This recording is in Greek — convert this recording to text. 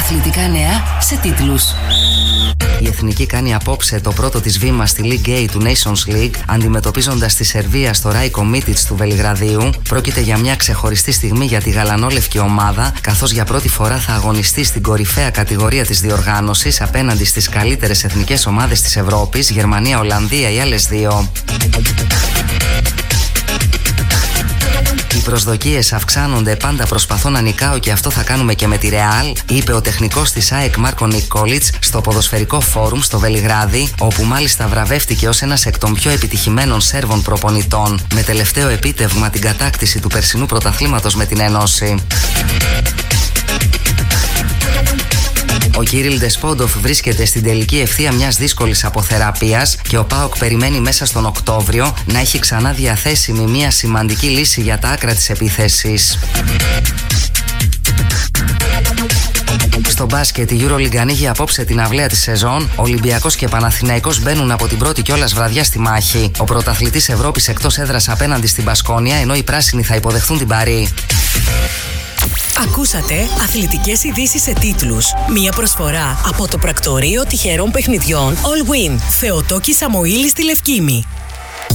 Αθλητικά νέα σε τίτλους. Η Εθνική κάνει απόψε το πρώτο της βήμα στη League A του Nations League, αντιμετωπίζοντας τη Σερβία στο Ράικο Μίτιτς του Βελιγραδίου. Πρόκειται για μια ξεχωριστή στιγμή για τη γαλανόλευκη ομάδα, καθώς για πρώτη φορά θα αγωνιστεί στην κορυφαία κατηγορία της διοργάνωσης απέναντι στις καλύτερες εθνικές ομάδες της Ευρώπης, Γερμανία, Ολλανδία, οι άλλες δύο. Οι προσδοκίες αυξάνονται, πάντα προσπαθώ να νικάω και αυτό θα κάνουμε και με τη Ρεάλ, είπε ο τεχνικός της ΑΕΚ Μάρκο Νικόλιτς στο ποδοσφαιρικό φόρουμ στο Βελιγράδι, όπου μάλιστα βραβεύτηκε ως ένας εκ των πιο επιτυχημένων Σέρβων προπονητών, με τελευταίο επίτευγμα την κατάκτηση του περσινού πρωταθλήματος με την Ένωση. Ο Κύριλ Ντεσπόντοφ βρίσκεται στην τελική ευθεία μιας δύσκολης αποθεραπείας και ο ΠΑΟΚ περιμένει μέσα στον Οκτώβριο να έχει ξανά διαθέσιμη μια σημαντική λύση για τα άκρα της επίθεσης. Στο μπάσκετ, η EuroLeague ανοίγει απόψε την αυλαία της σεζόν. Ολυμπιακός και Παναθηναϊκός μπαίνουν από την πρώτη κιόλας βραδιά στη μάχη. Ο πρωταθλητής Ευρώπης εκτός έδρας απέναντι στην Μπασκόνια, ενώ οι πράσινοι θα υποδεχθούν την Παρί. Ακούσατε αθλητικές ειδήσεις σε τίτλους. Μία προσφορά από το πρακτορείο τυχερών παιχνιδιών All Win. Θεοτόκη Σαμοήλη στη Λευκήμη.